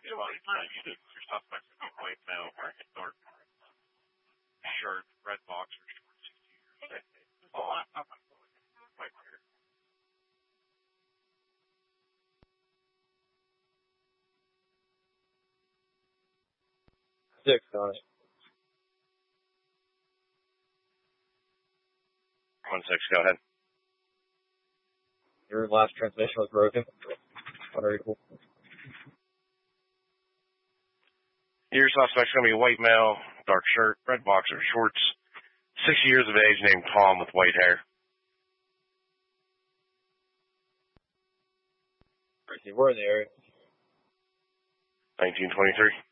Your suspect's a white male, dark shirt, red boxer, short 60 years. White hair. 6 on it. 1-6, go ahead. Your last transmission was broken. Unreadable. Your suspect's going to be a white male, dark shirt, red boxer, shorts, 60 years of age, named Tom with white hair. We're in the area. 1923.